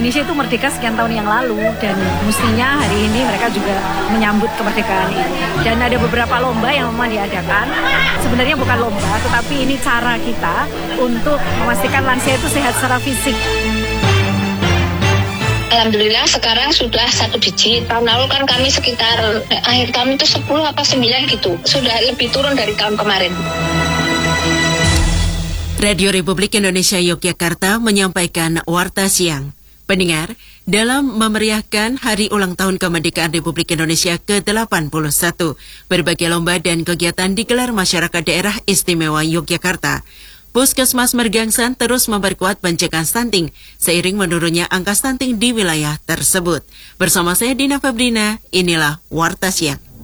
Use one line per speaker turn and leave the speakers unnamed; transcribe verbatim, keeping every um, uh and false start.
Indonesia itu merdeka sekian tahun yang lalu, dan mestinya hari ini mereka juga menyambut kemerdekaan ini. Dan ada beberapa lomba yang memang diadakan. Sebenarnya bukan lomba, tetapi ini cara kita untuk memastikan lansia itu sehat secara fisik.
Alhamdulillah sekarang sudah satu digit. Tahun lalu kan kami sekitar eh, akhir tahun itu sepuluh apa sembilan gitu. Sudah lebih turun dari tahun kemarin.
Radio Republik Indonesia Yogyakarta menyampaikan Warta Siang. Pendengar, dalam memeriahkan Hari Ulang Tahun Kemerdekaan Republik Indonesia ke delapan puluh satu, berbagai lomba dan kegiatan digelar masyarakat daerah istimewa Yogyakarta. Puskesmas Mergangsan terus memperkuat pencegahan stunting seiring menurunnya angka stunting di wilayah tersebut. Bersama saya Dina Febrina, inilah Warta Siang.